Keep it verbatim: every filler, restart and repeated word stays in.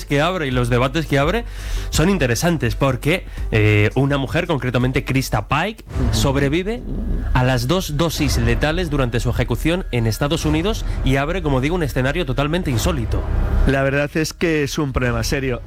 que abre y los debates que abre son interesantes, porque eh, una mujer, concretamente Krista Pike, sobrevive a las dos dosis letales durante su ejecución en Estados Unidos y abre, como digo, un escenario totalmente insólito. La verdad es que es un problema serio.